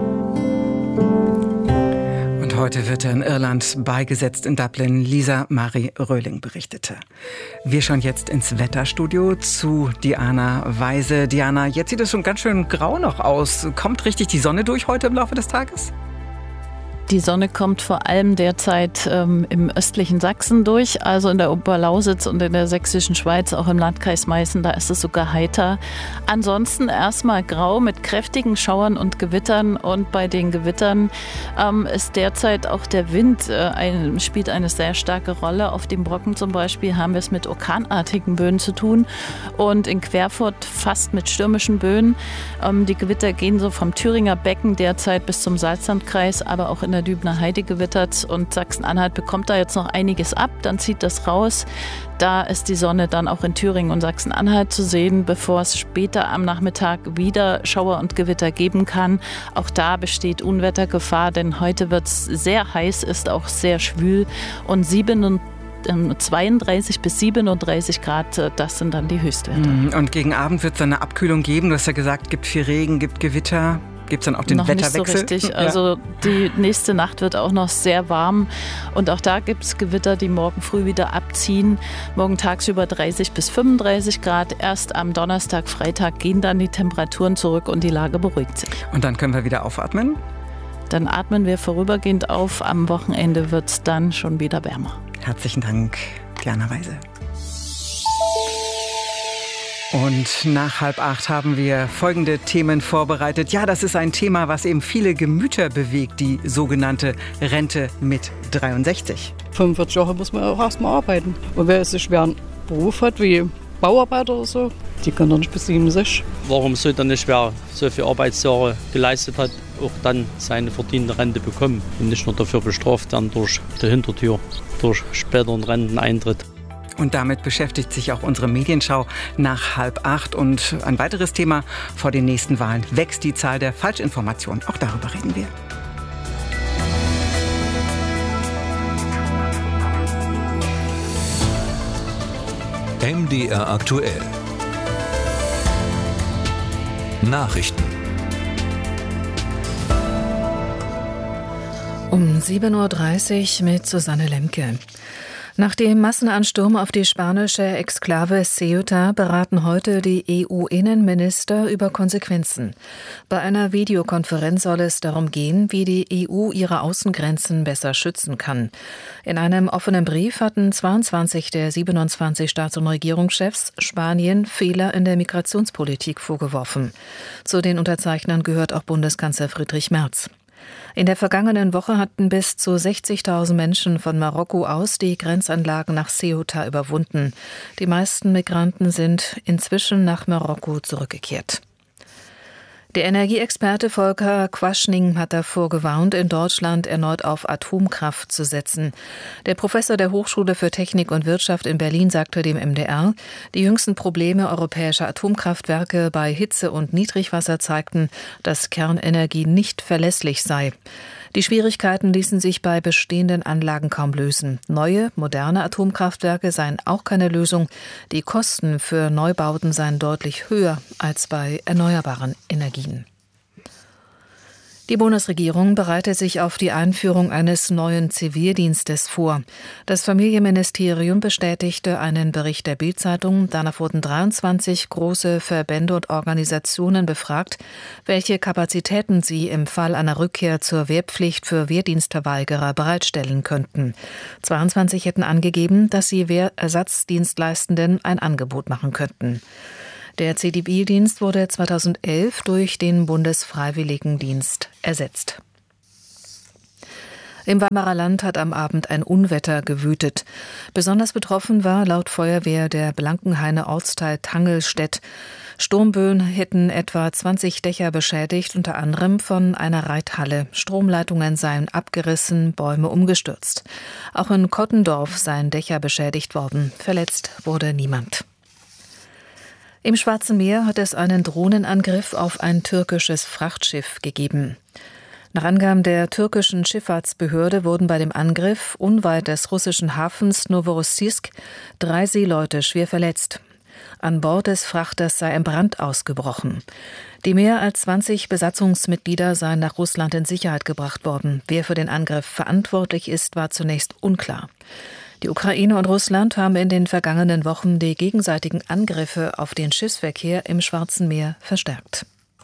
Heute wird er in Irland beigesetzt in Dublin. Lisa Marie Röhling berichtete. Wir schauen jetzt ins Wetterstudio zu Diana Weise. Diana, jetzt sieht es schon ganz schön grau noch aus. Kommt richtig die Sonne durch heute im Laufe des Tages? Die Sonne kommt vor allem derzeit ähm, im östlichen Sachsen durch, also in der Oberlausitz und in der sächsischen Schweiz, auch im Landkreis Meißen, da ist es sogar heiter. Ansonsten erstmal grau mit kräftigen Schauern und Gewittern, und bei den Gewittern ähm, ist derzeit auch der Wind, äh, ein, spielt eine sehr starke Rolle. Auf dem Brocken zum Beispiel haben wir es mit orkanartigen Böen zu tun und in Querfurt fast mit stürmischen Böen. Ähm, die Gewitter gehen so vom Thüringer Becken derzeit bis zum Salzlandkreis, aber auch in der Dübner Heide gewittert, und Sachsen-Anhalt bekommt da jetzt noch einiges ab, dann zieht das raus. Da ist die Sonne dann auch in Thüringen und Sachsen-Anhalt zu sehen, bevor es später am Nachmittag wieder Schauer und Gewitter geben kann. Auch da besteht Unwettergefahr, denn heute wird es sehr heiß, ist auch sehr schwül, und zweiunddreißig bis siebenunddreißig Grad, das sind dann die Höchstwerte. Und gegen Abend wird es eine Abkühlung geben. Du hast ja gesagt, gibt viel Regen, gibt Gewitter. Gibt es dann auch den noch Wetterwechsel? Nicht so richtig. Ja. Also die nächste Nacht wird auch noch sehr warm und auch da gibt es Gewitter, die morgen früh wieder abziehen. Morgen tagsüber dreißig bis fünfunddreißig Grad. Erst am Donnerstag, Freitag gehen dann die Temperaturen zurück und die Lage beruhigt sich. Und dann können wir wieder aufatmen? Dann atmen wir vorübergehend auf. Am Wochenende wird es dann schon wieder wärmer. Herzlichen Dank, Diana Weise. Und nach halb acht haben wir folgende Themen vorbereitet. Ja, das ist ein Thema, was eben viele Gemüter bewegt, die sogenannte Rente mit dreiundsechzig. fünfundvierzig Jahre muss man auch erstmal arbeiten. Und wer jetzt einen schweren Beruf hat, wie Bauarbeiter oder so, die können dann nicht bis siebenundsechzig. Warum sollte nicht, wer so viele Arbeitsjahre geleistet hat, auch dann seine verdiente Rente bekommen und nicht nur dafür bestraft werden durch die Hintertür, durch späteren Renteneintritt. Und damit beschäftigt sich auch unsere Medienschau nach halb acht. Und ein weiteres Thema: vor den nächsten Wahlen wächst die Zahl der Falschinformationen. Auch darüber reden wir. M D R aktuell. Nachrichten. Um sieben Uhr dreißig mit Susanne Lemke. Nach dem Massenansturm auf die spanische Exklave Ceuta beraten heute die E U-Innenminister über Konsequenzen. Bei einer Videokonferenz soll es darum gehen, wie die E U ihre Außengrenzen besser schützen kann. In einem offenen Brief hatten zweiundzwanzig der siebenundzwanzig Staats- und Regierungschefs Spanien Fehler in der Migrationspolitik vorgeworfen. Zu den Unterzeichnern gehört auch Bundeskanzler Friedrich Merz. In der vergangenen Woche hatten bis zu sechzigtausend Menschen von Marokko aus die Grenzanlagen nach Ceuta überwunden. Die meisten Migranten sind inzwischen nach Marokko zurückgekehrt. Der Energieexperte Volker Quaschning hat davor gewarnt, in Deutschland erneut auf Atomkraft zu setzen. Der Professor der Hochschule für Technik und Wirtschaft in Berlin sagte dem M D R, die jüngsten Probleme europäischer Atomkraftwerke bei Hitze und Niedrigwasser zeigten, dass Kernenergie nicht verlässlich sei. Die Schwierigkeiten ließen sich bei bestehenden Anlagen kaum lösen. Neue, moderne Atomkraftwerke seien auch keine Lösung. Die Kosten für Neubauten seien deutlich höher als bei erneuerbaren Energien. Die Bundesregierung bereitet sich auf die Einführung eines neuen Zivildienstes vor. Das Familienministerium bestätigte einen Bericht der Bild-Zeitung. Danach wurden dreiundzwanzig große Verbände und Organisationen befragt, welche Kapazitäten sie im Fall einer Rückkehr zur Wehrpflicht für Wehrdienstverweigerer bereitstellen könnten. zweiundzwanzig hätten angegeben, dass sie Wehrersatzdienstleistenden ein Angebot machen könnten. Der Zivildienst wurde zweitausendelf durch den Bundesfreiwilligendienst ersetzt. Im Weimarer Land hat am Abend ein Unwetter gewütet. Besonders betroffen war laut Feuerwehr der Blankenhainer Ortsteil Tangelstedt. Sturmböen hätten etwa zwanzig Dächer beschädigt, unter anderem von einer Reithalle. Stromleitungen seien abgerissen, Bäume umgestürzt. Auch in Kottendorf seien Dächer beschädigt worden. Verletzt wurde niemand. Im Schwarzen Meer hat es einen Drohnenangriff auf ein türkisches Frachtschiff gegeben. Nach Angaben der türkischen Schifffahrtsbehörde wurden bei dem Angriff unweit des russischen Hafens Novorossiysk drei Seeleute schwer verletzt. An Bord des Frachters sei ein Brand ausgebrochen. Die mehr als zwanzig Besatzungsmitglieder seien nach Russland in Sicherheit gebracht worden. Wer für den Angriff verantwortlich ist, war zunächst unklar. Die Ukraine und Russland haben in den vergangenen Wochen die gegenseitigen Angriffe auf den Schiffsverkehr im Schwarzen Meer verstärkt.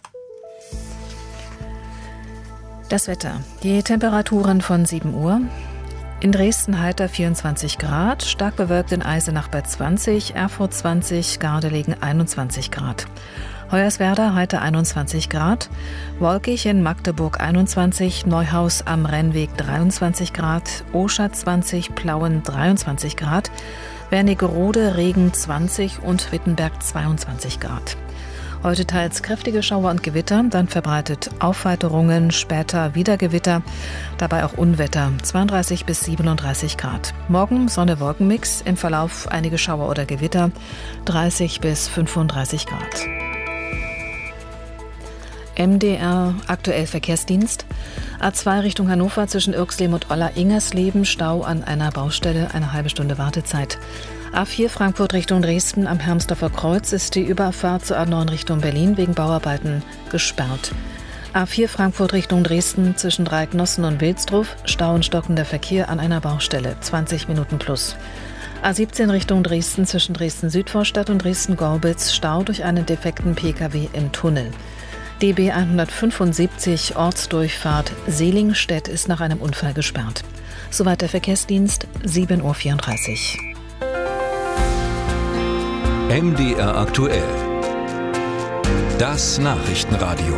Das Wetter. Die Temperaturen von sieben Uhr. In Dresden heiter vierundzwanzig Grad, stark bewölkt in Eisenach bei zwanzig, Erfurt zwanzig, Gardelegen einundzwanzig Grad. Hoyerswerda heiter einundzwanzig Grad, wolkig in Magdeburg einundzwanzig, Neuhaus am Rennweg dreiundzwanzig Grad, Oschat zwanzig, Plauen dreiundzwanzig Grad, Wernigerode Regen zwanzig und Wittenberg zweiundzwanzig Grad. Heute teils kräftige Schauer und Gewitter, dann verbreitet Aufweiterungen, später wieder Gewitter, dabei auch Unwetter, zweiunddreißig bis siebenunddreißig Grad. Morgen Sonne-Wolkenmix, im Verlauf einige Schauer oder Gewitter, dreißig bis fünfunddreißig Grad. M D R aktuell Verkehrsdienst. A zwei Richtung Hannover zwischen Irxleben und Olla-Ingersleben, Stau an einer Baustelle, eine halbe Stunde Wartezeit. A vier Frankfurt Richtung Dresden am Hermsdorfer Kreuz ist die Überfahrt zur A neun Richtung Berlin wegen Bauarbeiten gesperrt. A vier Frankfurt Richtung Dresden zwischen Dreiecknossen und Wilsdruf, Stau und stockender Verkehr an einer Baustelle, zwanzig Minuten plus. A siebzehn Richtung Dresden zwischen Dresden-Südvorstadt und Dresden-Gorbitz, Stau durch einen defekten Pkw im Tunnel. D B hundertfünfundsiebzig Ortsdurchfahrt Selingstedt ist nach einem Unfall gesperrt. Soweit der Verkehrsdienst, sieben Uhr vierunddreißig. M D R aktuell. Das Nachrichtenradio.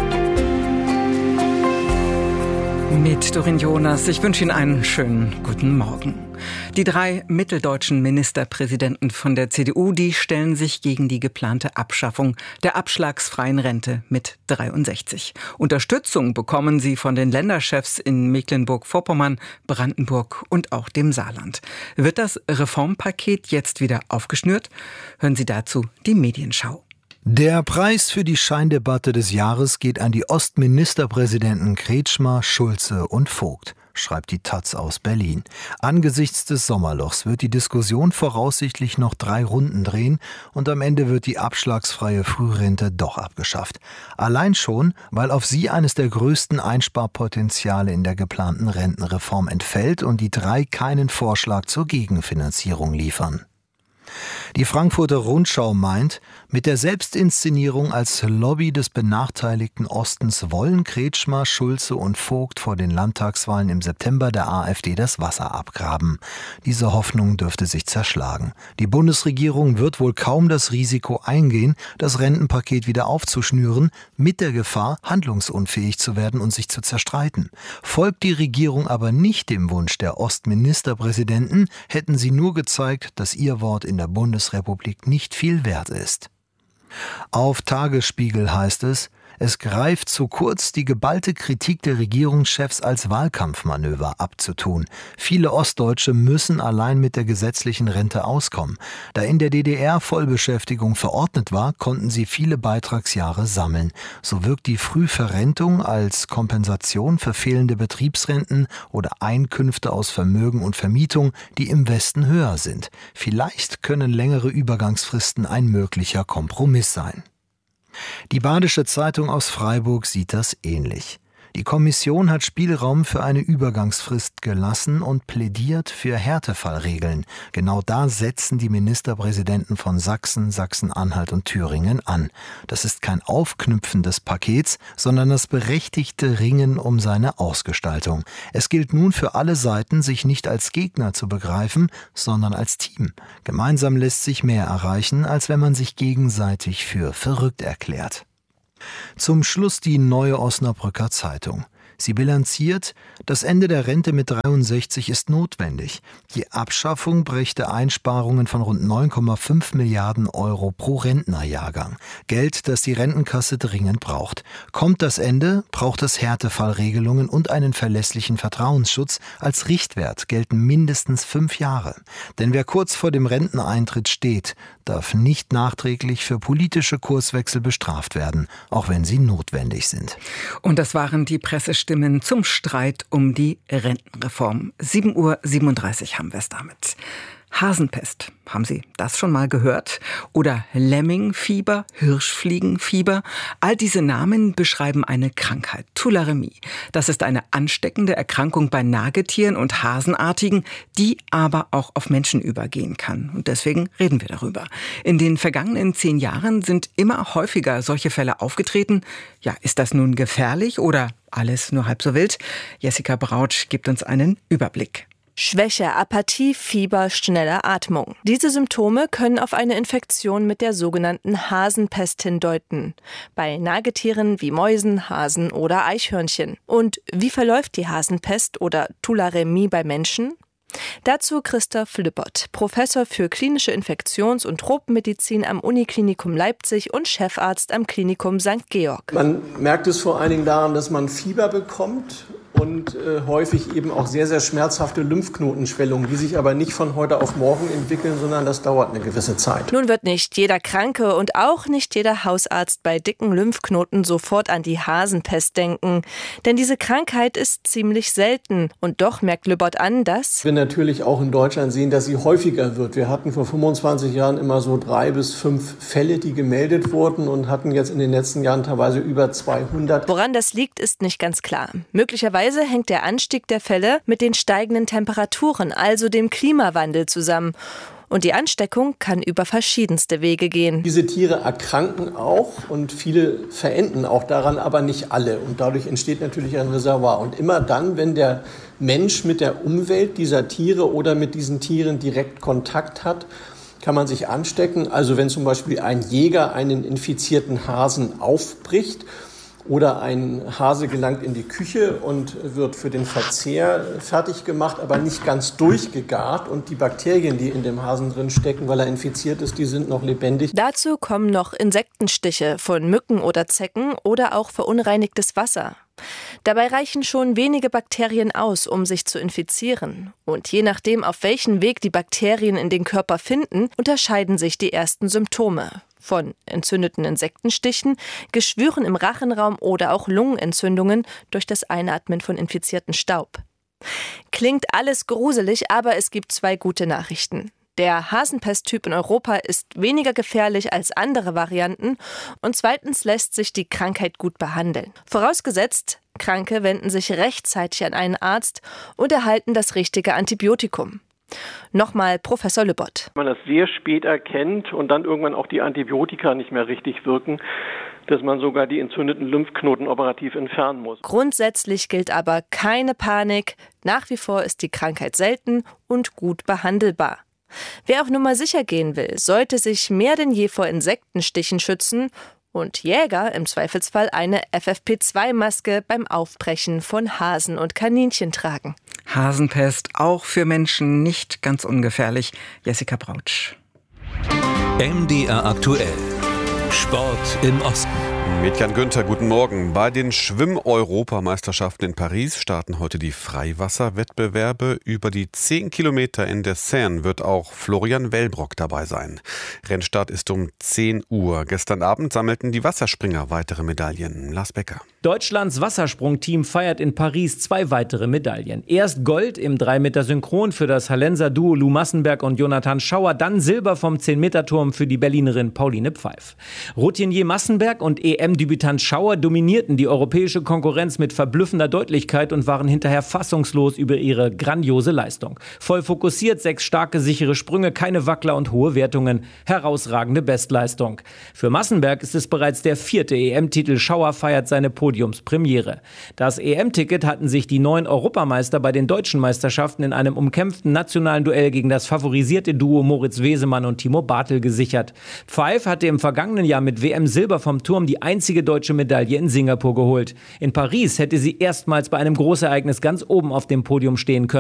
Mit Doreen Jonas. Ich wünsche Ihnen einen schönen guten Morgen. Die drei mitteldeutschen Ministerpräsidenten von der C D U, die stellen sich gegen die geplante Abschaffung der abschlagsfreien Rente mit dreiundsechzig. Unterstützung bekommen sie von den Länderchefs in Mecklenburg-Vorpommern, Brandenburg und auch dem Saarland. Wird das Reformpaket jetzt wieder aufgeschnürt? Hören Sie dazu die Medienschau. Der Preis für die Scheindebatte des Jahres geht an die Ostministerpräsidenten Kretschmer, Schulze und Vogt, schreibt die Taz aus Berlin. Angesichts des Sommerlochs wird die Diskussion voraussichtlich noch drei Runden drehen und am Ende wird die abschlagsfreie Frührente doch abgeschafft. Allein schon, weil auf sie eines der größten Einsparpotenziale in der geplanten Rentenreform entfällt und die drei keinen Vorschlag zur Gegenfinanzierung liefern. Die Frankfurter Rundschau meint, mit der Selbstinszenierung als Lobby des benachteiligten Ostens wollen Kretschmer, Schulze und Vogt vor den Landtagswahlen im September der AfD das Wasser abgraben. Diese Hoffnung dürfte sich zerschlagen. Die Bundesregierung wird wohl kaum das Risiko eingehen, das Rentenpaket wieder aufzuschnüren, mit der Gefahr, handlungsunfähig zu werden und sich zu zerstreiten. Folgt die Regierung aber nicht dem Wunsch der Ostministerpräsidenten, hätten sie nur gezeigt, dass ihr Wort in der Bundesrepublik nicht viel wert ist. Auf Tagesspiegel heißt es, es greift zu kurz, die geballte Kritik der Regierungschefs als Wahlkampfmanöver abzutun. Viele Ostdeutsche müssen allein mit der gesetzlichen Rente auskommen. Da in der D D R Vollbeschäftigung verordnet war, konnten sie viele Beitragsjahre sammeln. So wirkt die Frühverrentung als Kompensation für fehlende Betriebsrenten oder Einkünfte aus Vermögen und Vermietung, die im Westen höher sind. Vielleicht können längere Übergangsfristen ein möglicher Kompromiss sein. Die Badische Zeitung aus Freiburg sieht das ähnlich. Die Kommission hat Spielraum für eine Übergangsfrist gelassen und plädiert für Härtefallregeln. Genau da setzen die Ministerpräsidenten von Sachsen, Sachsen-Anhalt und Thüringen an. Das ist kein Aufknüpfen des Pakets, sondern das berechtigte Ringen um seine Ausgestaltung. Es gilt nun für alle Seiten, sich nicht als Gegner zu begreifen, sondern als Team. Gemeinsam lässt sich mehr erreichen, als wenn man sich gegenseitig für verrückt erklärt. Zum Schluss die Neue Osnabrücker Zeitung. Sie bilanziert, das Ende der Rente mit dreiundsechzig ist notwendig. Die Abschaffung brächte Einsparungen von rund neun Komma fünf Milliarden Euro pro Rentnerjahrgang. Geld, das die Rentenkasse dringend braucht. Kommt das Ende, braucht es Härtefallregelungen und einen verlässlichen Vertrauensschutz. Als Richtwert gelten mindestens fünf Jahre. Denn wer kurz vor dem Renteneintritt steht, darf nicht nachträglich für politische Kurswechsel bestraft werden, auch wenn sie notwendig sind. Und das waren die Pressestimmen zum Streit um die Rentenreform. sieben Uhr siebenunddreißig haben wir es damit. Hasenpest, haben Sie das schon mal gehört? Oder Lemmingfieber, Hirschfliegenfieber? All diese Namen beschreiben eine Krankheit, Tularemie. Das ist eine ansteckende Erkrankung bei Nagetieren und Hasenartigen, die aber auch auf Menschen übergehen kann. Und deswegen reden wir darüber. In den vergangenen zehn Jahren sind immer häufiger solche Fälle aufgetreten. Ja, ist das nun gefährlich oder alles nur halb so wild? Jessica Brautsch gibt uns einen Überblick. Schwäche, Apathie, Fieber, schnelle Atmung. Diese Symptome können auf eine Infektion mit der sogenannten Hasenpest hindeuten. Bei Nagetieren wie Mäusen, Hasen oder Eichhörnchen. Und wie verläuft die Hasenpest oder Tularemie bei Menschen? Dazu Christoph Lüppert, Professor für klinische Infektions- und Tropenmedizin am Uniklinikum Leipzig und Chefarzt am Klinikum Sankt Georg. Man merkt es vor allen Dingen daran, dass man Fieber bekommt und äh, häufig eben auch sehr, sehr schmerzhafte Lymphknotenschwellungen, die sich aber nicht von heute auf morgen entwickeln, sondern das dauert eine gewisse Zeit. Nun wird nicht jeder Kranke und auch nicht jeder Hausarzt bei dicken Lymphknoten sofort an die Hasenpest denken. Denn diese Krankheit ist ziemlich selten. Und doch merkt Lübbert an, dass wir natürlich auch in Deutschland sehen, dass sie häufiger wird. Wir hatten vor fünfundzwanzig Jahren immer so drei bis fünf Fälle, die gemeldet wurden und hatten jetzt in den letzten Jahren teilweise über zweihundert. Woran das liegt, ist nicht ganz klar. Möglicherweise hängt der Anstieg der Fälle mit den steigenden Temperaturen, also dem Klimawandel, zusammen. Und die Ansteckung kann über verschiedenste Wege gehen. Diese Tiere erkranken auch und viele verenden auch daran, aber nicht alle. Und dadurch entsteht natürlich ein Reservoir. Und immer dann, wenn der Mensch mit der Umwelt dieser Tiere oder mit diesen Tieren direkt Kontakt hat, kann man sich anstecken. Also wenn zum Beispiel ein Jäger einen infizierten Hasen aufbricht, oder ein Hase gelangt in die Küche und wird für den Verzehr fertig gemacht, aber nicht ganz durchgegart. Und die Bakterien, die in dem Hasen drin stecken, weil er infiziert ist, die sind noch lebendig. Dazu kommen noch Insektenstiche von Mücken oder Zecken oder auch verunreinigtes Wasser. Dabei reichen schon wenige Bakterien aus, um sich zu infizieren. Und je nachdem, auf welchen Weg die Bakterien in den Körper finden, unterscheiden sich die ersten Symptome. Von entzündeten Insektenstichen, Geschwüren im Rachenraum oder auch Lungenentzündungen durch das Einatmen von infizierten Staub. Klingt alles gruselig, aber es gibt zwei gute Nachrichten. Der Hasenpesttyp in Europa ist weniger gefährlich als andere Varianten und zweitens lässt sich die Krankheit gut behandeln. Vorausgesetzt, Kranke wenden sich rechtzeitig an einen Arzt und erhalten das richtige Antibiotikum. Nochmal Professor Lübbert. Wenn man das sehr spät erkennt und dann irgendwann auch die Antibiotika nicht mehr richtig wirken, dass man sogar die entzündeten Lymphknoten operativ entfernen muss. Grundsätzlich gilt aber keine Panik. Nach wie vor ist die Krankheit selten und gut behandelbar. Wer auf Nummer sicher gehen will, sollte sich mehr denn je vor Insektenstichen schützen und Jäger im Zweifelsfall eine F F P zwei Maske beim Aufbrechen von Hasen und Kaninchen tragen. Hasenpest, auch für Menschen nicht ganz ungefährlich. Jessica Brautsch. M D R aktuell. Sport im Osten. Mit Jan Günther, guten Morgen. Bei den Schwimm-Europameisterschaften in Paris starten heute die Freiwasserwettbewerbe. Über die zehn Kilometer in der Seine wird auch Florian Wellbrock dabei sein. Rennstart ist um zehn Uhr. Gestern Abend sammelten die Wasserspringer weitere Medaillen. Lars Becker. Deutschlands Wassersprungteam feiert in Paris zwei weitere Medaillen. Erst Gold im drei Meter Synchron für das Hallenser Duo Lou Massenberg und Jonathan Schauer, dann Silber vom zehn Meter Turm für die Berlinerin Pauline Pfeif. Routinier Massenberg und E M-Debütant Schauer dominierten die europäische Konkurrenz mit verblüffender Deutlichkeit und waren hinterher fassungslos über ihre grandiose Leistung. Voll fokussiert, sechs starke, sichere Sprünge, keine Wackler und hohe Wertungen. Herausragende Bestleistung. Für Massenberg ist es bereits der vierte E M-Titel. Schauer feiert seine Podiumspremiere. Das E M-Ticket hatten sich die neuen Europameister bei den deutschen Meisterschaften in einem umkämpften nationalen Duell gegen das favorisierte Duo Moritz Wesemann und Timo Bartel gesichert. Pfeif hatte im vergangenen Jahr mit W M-Silber vom Turm die einzige deutsche Medaille in Singapur geholt. In Paris hätte sie erstmals bei einem Großereignis ganz oben auf dem Podium stehen können.